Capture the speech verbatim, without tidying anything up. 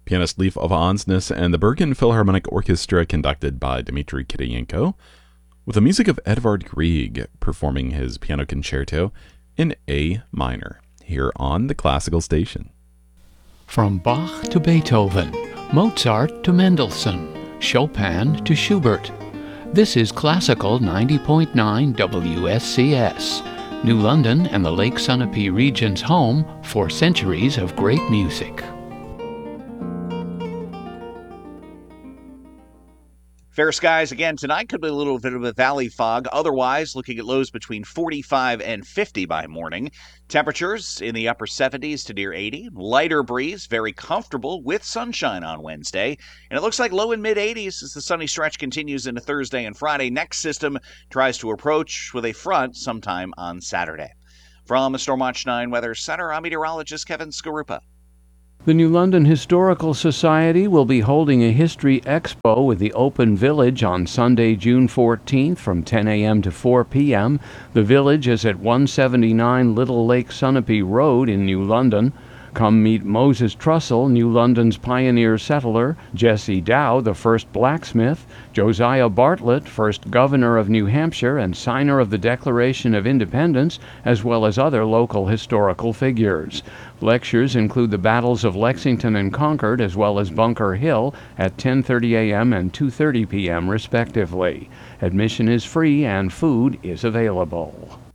Pianist Leif Ove Andsnes and the Bergen Philharmonic Orchestra conducted by Dmitry Kiriyenko, with the music of Edvard Grieg performing his piano concerto in A minor, here on the Classical Station. From Bach to Beethoven, Mozart to Mendelssohn, Chopin to Schubert. This is Classical ninety point nine W S C S, New London and the Lake Sunapee region's home for centuries of great music. Fair skies again tonight. Could be a little bit of a valley fog. Otherwise, looking at lows between forty-five and fifty by morning. Temperatures in the upper seventies to near eighty. Lighter breeze, very comfortable with sunshine on Wednesday. And it looks like low and mid eighties as the sunny stretch continues into Thursday and Friday. Next system tries to approach with a front sometime on Saturday. From the Stormwatch nine Weather Center, I'm meteorologist Kevin Skarupa. The New London Historical Society will be holding a history expo with the Open Village on Sunday, June fourteenth from ten a.m. to four p.m. The village is at one seventy-nine Little Lake Sunapee Road in New London. Come meet Moses Trussell, New London's pioneer settler, Jesse Dow, the first blacksmith, Josiah Bartlett, first governor of New Hampshire and signer of the Declaration of Independence, as well as other local historical figures. Lectures include the battles of Lexington and Concord, as well as Bunker Hill, at ten thirty a.m. and two thirty p.m. respectively. Admission is free and food is available.